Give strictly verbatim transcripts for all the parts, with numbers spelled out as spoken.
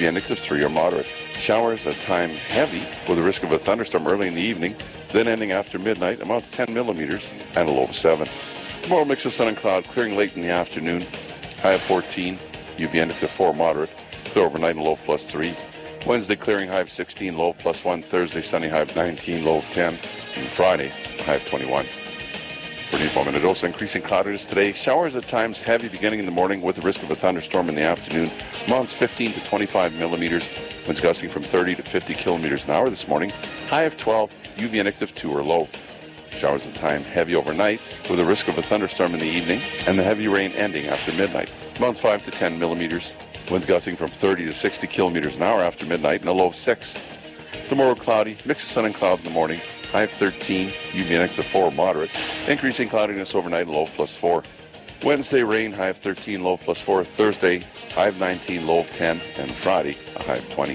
V index of three or moderate. Showers at time heavy with a risk of a thunderstorm early in the evening, then ending after midnight, amounts ten millimeters and a low of seven. Tomorrow, mix of sun and cloud, clearing late in the afternoon, high of fourteen, U V index of four moderate, clear overnight and low of plus three. Wednesday, clearing high of sixteen, low of plus one. Thursday, sunny high of nineteen, low of ten. And Friday, high of twenty-one. For Newport Minnedosa, increasing cloudiness today. Showers at times heavy beginning in the morning with the risk of a thunderstorm in the afternoon. Amounts fifteen to twenty-five millimeters. Winds gusting from thirty to fifty kilometers an hour this morning. High of twelve, U V index of two or low. Showers at time heavy overnight with the risk of a thunderstorm in the evening and the heavy rain ending after midnight. Amounts five to ten millimeters. Winds gusting from thirty to sixty kilometers an hour after midnight and a low of six. Tomorrow, cloudy, mix of sun and cloud in the morning. High of thirteen, U V index of four, moderate. Increasing cloudiness overnight, low of plus four. Wednesday, rain, high of thirteen, low of plus four. Thursday, high of nineteen, low of ten. And Friday, a high of twenty.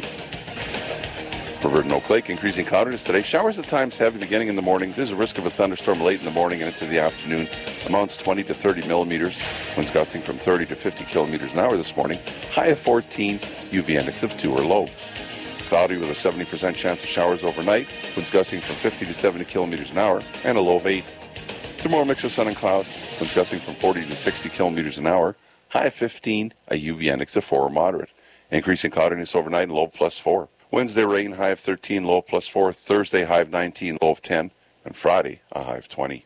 For Verdun Oak Lake, increasing cloudiness today. Showers at times heavy beginning in the morning. There's a risk of a thunderstorm late in the morning and into the afternoon. Amounts twenty to thirty millimeters. Winds gusting from thirty to fifty kilometers an hour this morning. High of fourteen, U V index of two or low. Cloudy with a seventy percent chance of showers overnight. Winds gusting from fifty to seventy kilometers an hour and a low of eight. Tomorrow, mix of sun and cloud. Winds gusting from forty to sixty kilometers an hour. High of fifteen, a U V index of four or moderate. Increasing cloudiness overnight and low of plus four. Wednesday, rain, high of thirteen, low of plus four. Thursday, high of nineteen, low of ten. And Friday, a high of twenty.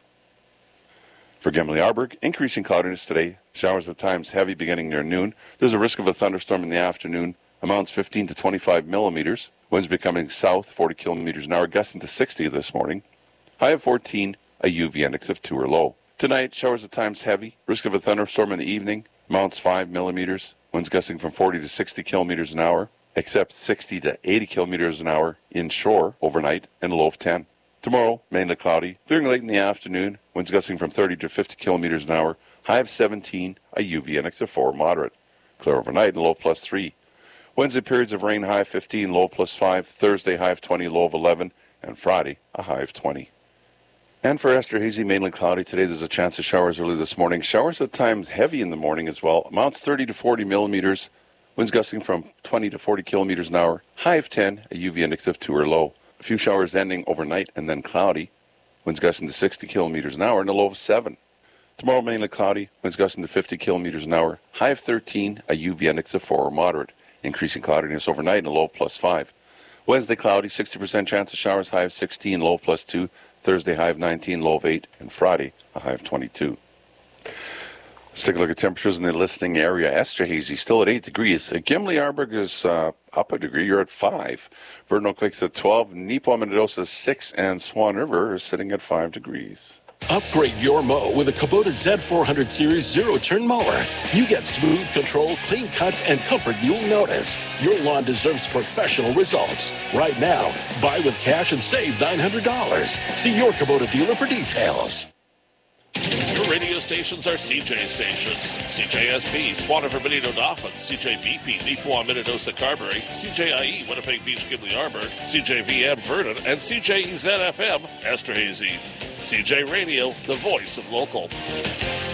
For Gimli-Arberg, increasing cloudiness today. Showers at times heavy beginning near noon. There's a risk of a thunderstorm in the afternoon. Amounts fifteen to twenty-five millimeters. Winds becoming south, forty kilometers an hour, gusting to sixty this morning. High of fourteen, a U V index of two or low. Tonight, showers at times heavy. Risk of a thunderstorm in the evening. Amounts five millimeters. Winds gusting from forty to sixty kilometers an hour, except sixty to eighty kilometers an hour inshore overnight, and a low of ten. Tomorrow, mainly cloudy. Clearing late in the afternoon. Winds gusting from thirty to fifty kilometers an hour. High of seventeen, a U V index of four, moderate. Clear overnight and low of plus three. Wednesday, periods of rain, high of fifteen, low of plus five. Thursday, high of twenty, low of eleven. And Friday, a high of twenty. And for Esterhazy, mainly cloudy today. There's a chance of showers early this morning. Showers at times heavy in the morning as well. Amounts thirty to forty millimeters. Winds gusting from twenty to forty kilometers an hour. High of ten, a U V index of two or low. A few showers ending overnight and then cloudy. Winds gusting to sixty kilometers an hour and a low of seven. Tomorrow, mainly cloudy. Winds gusting to fifty kilometers an hour. High of thirteen, a U V index of four or moderate. Increasing cloudiness overnight and a low of plus five. Wednesday, cloudy, sixty percent chance of showers, high of sixteen, low of plus two. Thursday, high of nineteen, low of eight. And Friday, a high of twenty-two. Let's take a look at temperatures in the listening area. Esterhazy still at eight degrees. Gimli-Arberg is uh, up a degree. You're at five. Verdun Oak Lake's at twelve. Nipawin Minnedosa six. And Swan River is sitting at five degrees. Upgrade your mow with a Kubota Z four hundred Series zero-turn mower. You get smooth control, clean cuts, and comfort you'll notice. Your lawn deserves professional results. Right now, buy with cash and save nine hundred dollars. See your Kubota dealer for details. Your radio stations are C J stations. C J S B, Swan River, Benito, Dauphin. C J B P, Nipawin, Minnedosa, Carberry. C J I E, Winnipeg Beach, Gimli-Arberg. C J V M, Vernon. And C J E Z F M, Esterhazy. C J Radio, the voice of local.